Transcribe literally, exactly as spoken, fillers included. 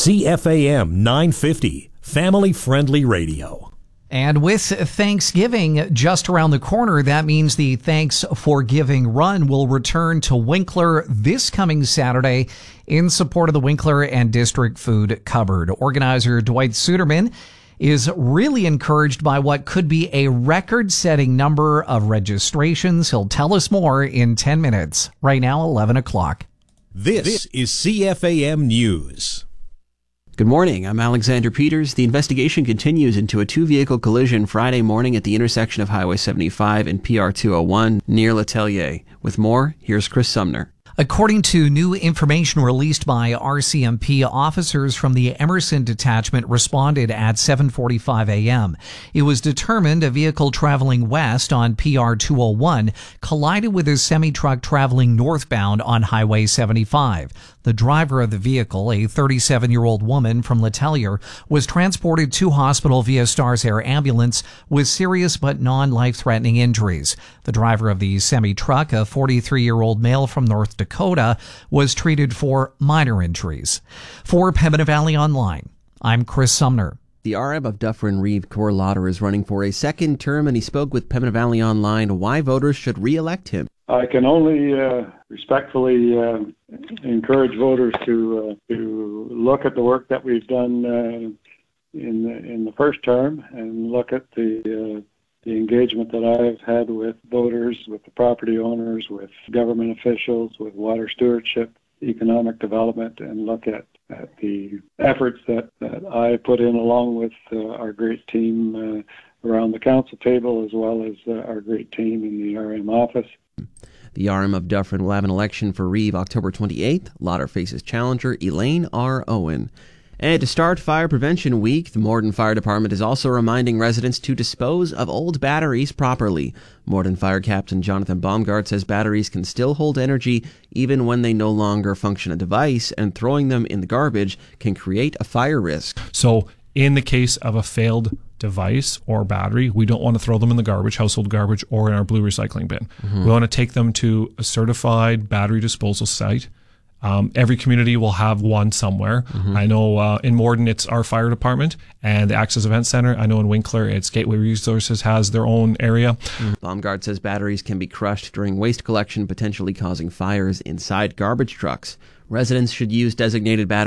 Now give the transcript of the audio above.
C F A M nine fifty, family-friendly radio. And with Thanksgiving just around the corner, that means the Thanks for Giving Run will return to Winkler this coming Saturday in support of the Winkler and District Food Cupboard. Organizer Dwight Suderman is really encouraged by what could be a record-setting number of registrations. He'll tell us more in ten minutes. Right now, eleven o'clock. This is C F A M News. Good morning. I'm Alexander Peters. The investigation continues into a two-vehicle collision Friday morning at the intersection of Highway seventy-five and P R two oh one near Letellier. With more, here's Chris Sumner. According to new information released by R C M P, officers from the Emerson Detachment responded at seven forty-five a.m. It was determined a vehicle traveling west on P R two oh one collided with a semi-truck traveling northbound on Highway seventy-five. The driver of the vehicle, a thirty-seven-year-old woman from Letellier, was transported to hospital via Stars Air ambulance with serious but non-life-threatening injuries. The driver of the semi-truck, a forty-three-year-old male from North Dakota, was treated for minor injuries. For Pembina Valley Online, I'm Chris Sumner. The R M of Dufferin-Reeve, Cor Lauder, is running for a second term, and he spoke with Pembina Valley Online why voters should re-elect him. I can only uh, respectfully uh, encourage voters to uh, to look at the work that we've done uh, in the, in the first term and look at the uh, the engagement that I've had with voters, with the property owners, with government officials, with water stewardship, economic development, and look at, at the efforts that, that I put in along with uh, our great team uh, around the council table, as well as uh, our great team in the R M office. The R M of Dufferin will have an election for Reeve October twenty-eighth. Lauder faces challenger Elaine R. Owen. And to start Fire Prevention Week, the Morden Fire Department is also reminding residents to dispose of old batteries properly. Morden Fire Captain Jonathan Baumgart says batteries can still hold energy even when they no longer function a device, and throwing them in the garbage can create a fire risk. So in the case of a failed device or battery, we don't want to throw them in the garbage, household garbage, or in our blue recycling bin. Mm-hmm. We want to take them to a certified battery disposal site. Um, every community will have one somewhere. Mm-hmm. I know uh, in Morden it's our fire department and the Access Event Center. I know in Winkler it's Gateway Resources has their own area. Mm-hmm. Baumgart says batteries can be crushed during waste collection, potentially causing fires inside garbage trucks. Residents should use designated batteries